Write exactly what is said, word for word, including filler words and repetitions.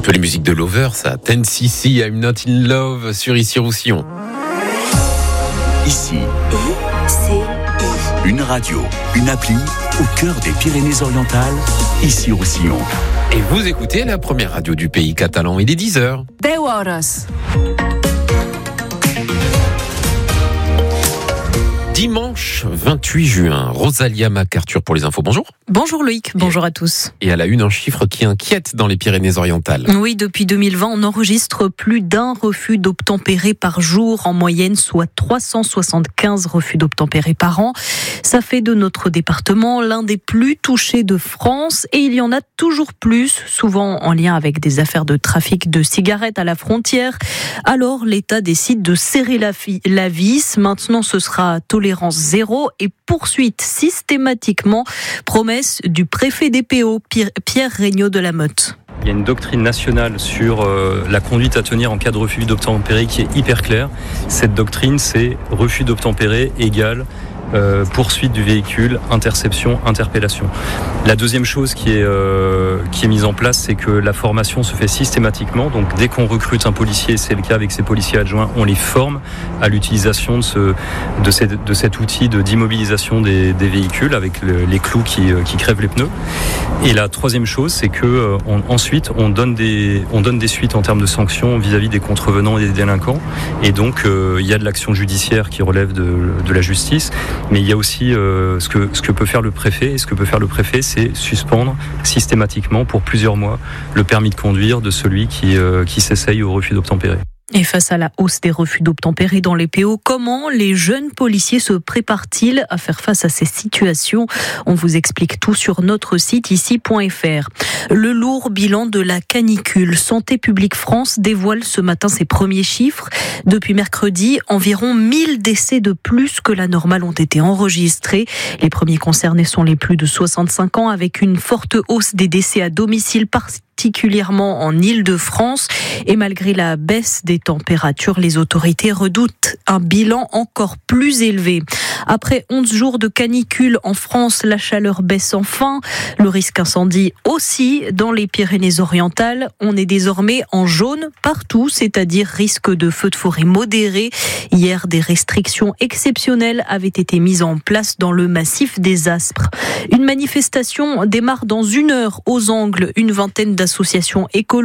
peu les musiques de Lover, ça. ten C C, I'm Not in Love sur Ici Roussillon. Ici, I C I. une radio, une appli au cœur des Pyrénées-Orientales, Ici Roussillon. Et vous écoutez la première radio du pays catalan, il est dix heures. dez horas. Dimanche vingt-huit juin, Rosalia MacArthur pour les infos. Bonjour. Bonjour Loïc, bonjour à tous. Et à la une, un chiffre qui inquiète dans les Pyrénées-Orientales. Oui, depuis deux mille vingt, on enregistre plus d'un refus d'obtempérer par jour en moyenne, soit trois cent soixante-quinze refus d'obtempérer par an. Ça fait de notre département l'un des plus touchés de France et il y en a toujours plus, souvent en lien avec des affaires de trafic de cigarettes à la frontière. Alors l'État décide de serrer la, fi- la vis. Maintenant, ce sera tolérance zéro et poursuite systématiquement. Promesse du préfet des P O, Pierre Regnault de la Motte. Il y a une doctrine nationale sur euh, la conduite à tenir en cas de refus d'obtempérer qui est hyper claire. Cette doctrine, c'est refus d'obtempérer égale Euh, poursuite du véhicule, interception, interpellation. La deuxième chose qui est, euh, qui est mise en place, c'est que la formation se fait systématiquement. Donc dès qu'on recrute un policier, c'est le cas avec ses policiers adjoints, on les forme à l'utilisation de, ce, de, cette, de cet outil de, d'immobilisation des, des véhicules avec le, les clous qui, qui crèvent les pneus. Et la troisième chose, c'est que euh, on, ensuite on donne, des, on donne des suites en termes de sanctions vis-à-vis des contrevenants et des délinquants. Et donc euh, il y a de l'action judiciaire qui relève de, de la justice. Mais il y a aussi euh, ce, que, ce que peut faire le préfet. Et ce que peut faire le préfet, c'est suspendre systématiquement pour plusieurs mois le permis de conduire de celui qui, euh, qui s'essaye au refus d'obtempérer. Et face à la hausse des refus d'obtempérer dans les P O, comment les jeunes policiers se préparent-ils à faire face à ces situations ? On vous explique tout sur notre site ici point f r. Le lourd bilan de la canicule. Santé publique France dévoile ce matin ses premiers chiffres. Depuis mercredi, environ mille décès de plus que la normale ont été enregistrés. Les premiers concernés sont les plus de soixante-cinq ans avec une forte hausse des décès à domicile particulièrement en Île-de-France. Et malgré la baisse des températures, les autorités redoutent un bilan encore plus élevé. Après onze jours de canicule en France, la chaleur baisse enfin. Le risque incendie aussi dans les Pyrénées-Orientales. On est désormais en jaune partout, c'est-à-dire risque de feux de forêt modéré. Hier, des restrictions exceptionnelles avaient été mises en place dans le massif des Aspres. Une manifestation démarre dans une heure aux Angles. Une vingtaine d'associations écologiques